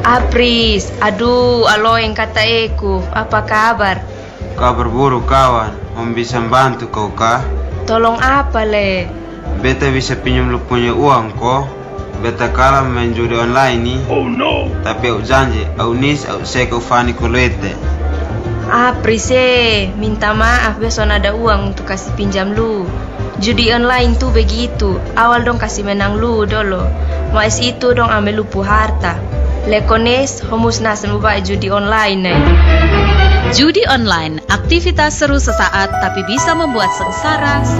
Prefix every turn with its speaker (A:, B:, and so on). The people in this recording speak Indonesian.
A: Apris, aduh, alo yang kata Eku, apa kabar?
B: Kabar buruk kawan, om bisa bantu kau kah?
A: Tolong apa le?
B: Beta bisa pinjam lu punya uang kok. Beta kalah main judi online nih.
C: Oh no.
B: Tapi aku janji, aku nis, aku seko fani kolete.
A: Apris minta maaf besok ada uang untuk kasih pinjam lu. Judi online tuh begitu, awal dong kasih menang lu dulu. Mas itu dong ambil lupu harta. Lekones homus nasen ubah judi online nih.
D: Judi online, aktivitas seru sesaat tapi bisa membuat sengsara